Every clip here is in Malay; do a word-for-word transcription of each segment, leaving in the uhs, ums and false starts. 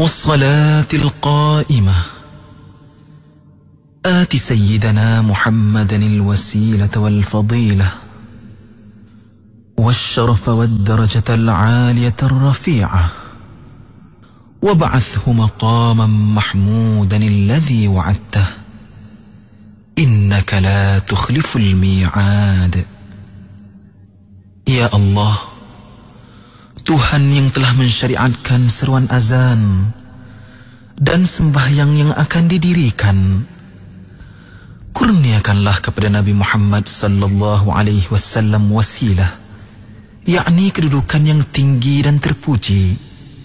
والصلاة القائمة آت سيدنا محمدا الوسيلة والفضيلة والشرف والدرجة العالية الرفيعة وابعثه مقاما محمودا الذي وعدته إنك لا تخلف الميعاد. Ya Allah, Tuhan yang telah mensyariatkan seruan azan dan sembahyang yang akan didirikan, kurniakanlah kepada Nabi Muhammad sallallahu alaihi wasallam wasilah, yakni kedudukan yang tinggi dan terpuji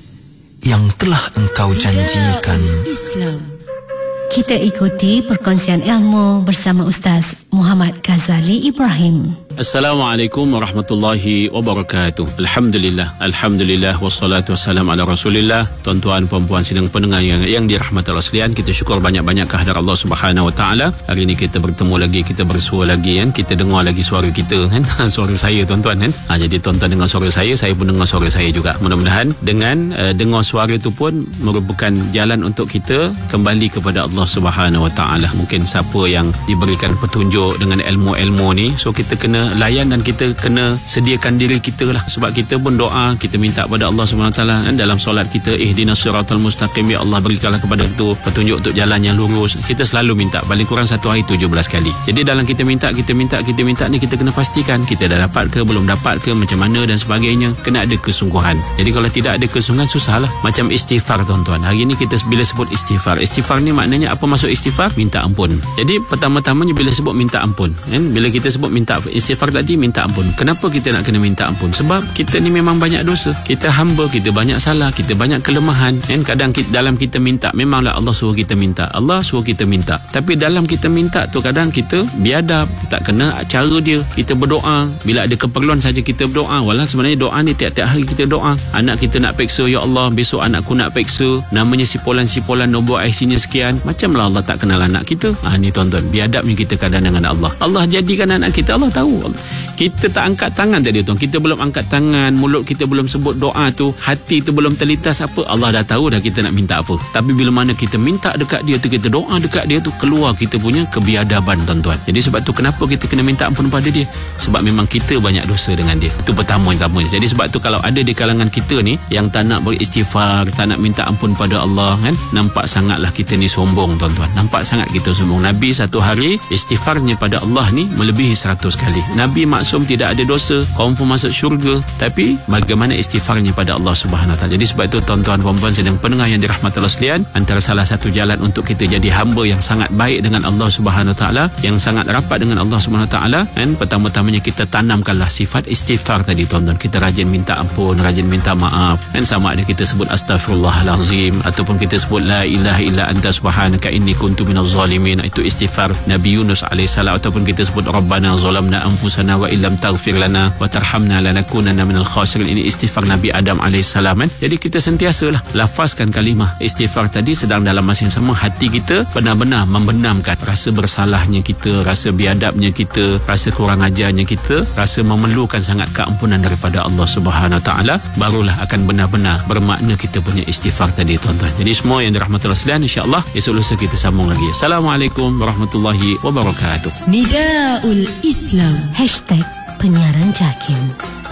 yang telah Engkau janjikan. Islam. Kita ikuti perkongsian ilmu bersama Ustaz Muhammad Ghazali Ibrahim. Assalamualaikum warahmatullahi wabarakatuh. Alhamdulillah, Alhamdulillah, wassalatu wassalamu ala rasulillah. Tuan-tuan, puan-puan, sidang pendengar yang, yang dirahmati Allah sekalian, kita syukur banyak-banyak kehadirat Allah Subhanahu Wa Taala. Hari ini kita bertemu lagi, kita bersua lagi kan, kita dengar lagi suara kita kan, suara saya tuan-tuan kan. Ha, jadi tuan-tuan dengar suara saya, saya pun dengar suara saya juga. Mudah-mudahan dengan uh, dengar suara itu pun merupakan jalan untuk kita kembali kepada Allah Subhanahu Wa Taala. Mungkin siapa yang diberikan petunjuk dengan ilmu-ilmu ni, so kita kena layan dan kita kena sediakan diri kita lah, sebab kita pun doa, kita minta pada Allah subhanahu wa taala kan, dalam solat kita, ihdinas siratal mustaqim, ya Allah berikanlah kepada itu petunjuk untuk jalan yang lurus. Kita selalu minta, paling kurang satu hari tujuh belas kali. Jadi dalam kita minta, kita minta, kita minta ni, kita kena pastikan kita dah dapat ke, belum dapat ke, macam mana dan sebagainya. Kena ada kesungguhan. Jadi kalau tidak ada kesungguhan, susah lah. Macam istighfar tuan-tuan. Hari ni kita bila sebut istighfar, istighfar ni maknanya apa? Maksud istighfar? Minta ampun. Jadi pertama-tamanya bila sebut minta ampun kan? Bila kita sebut minta istighfar tadi, minta ampun. Kenapa kita nak kena minta ampun? Sebab kita ni memang banyak dosa, kita hamba, kita banyak salah, kita banyak kelemahan kan? Kadang kita, dalam kita minta, memanglah Allah suruh kita minta, Allah suruh kita minta, tapi dalam kita minta tu kadang kita biadab, tak kena cara dia. Kita berdoa, bila ada keperluan saja kita berdoa, walau sebenarnya doa ni tiap-tiap hari kita doa. Anak kita nak peksa, ya Allah besok anakku nak peksa, namanya sipolan-sipolan, nombor I C nya sekian, macamlah Allah tak kenal anak kita. Ah ni tuan-tuan, biadabnya kita kadang dengan Allah. Allah jadikan anak kita, Allah tahu. Kita tak angkat tangan tadi tuan, kita belum angkat tangan, mulut kita belum sebut doa tu, hati tu belum terlintas apa, Allah dah tahu dah kita nak minta apa. Tapi bila mana kita minta dekat dia tu, kita doa dekat dia tu, keluar kita punya kebiadaban tuan-tuan. Jadi sebab tu kenapa kita kena minta ampun pada dia? Sebab memang kita banyak dosa dengan dia. Itu pertama yang pertama. Jadi sebab tu kalau ada di kalangan kita ni yang tak nak beristighfar, tak nak minta ampun pada Allah kan, nampak sangatlah kita ni sombong tuan-tuan. Nampak sangat kita sombong. Nabi satu hari istighfarnya pada Allah ni melebihi seratus kali. Nabi maksum, tidak ada dosa, confirm masuk syurga, tapi bagaimana istighfarnya pada Allah Subhanahu Wa Taala. Jadi sebab itu tuan-tuan puan-puan sedang pendengar yang dirahmati Allah sekalian, antara salah satu jalan untuk kita jadi hamba yang sangat baik dengan Allah Subhanahu Wa Taala, yang sangat rapat dengan Allah Subhanahu Wa Taala kan, pertama-tamanya kita tanamkanlah sifat istighfar tadi tuan-tuan. Kita rajin minta ampun, rajin minta maaf kan, sama ada kita sebut astaghfirullahalazim ataupun kita sebut la ilaha illa anta subhanaka inni kuntu minaz zalimin, itu istighfar Nabi Yunus alaihissalam. Ataupun kita sebut rabbana zalamna anfusana wa illam taghfir lana wa tarhamna lanakunanna minal khasirin, ini istighfar Nabi Adam alaihissalam kan. Jadi kita sentiasalah lafazkan kalimah istighfar tadi, sedang dalam masa yang sama hati kita benar-benar membenamkan rasa bersalahnya kita, rasa biadabnya kita, rasa kurang ajarnya kita, rasa memerlukan sangat keampunan daripada Allah Subhanahu Wa Taala, barulah akan benar-benar bermakna kita punya istighfar tadi tuan-tuan. Jadi semua yang dirahmati Allah sekalian, insya-Allah esok lusa kita sambung lagi. Assalamualaikum warahmatullahi wabarakatuh. Nidaul Islam #penyiaran Jakim.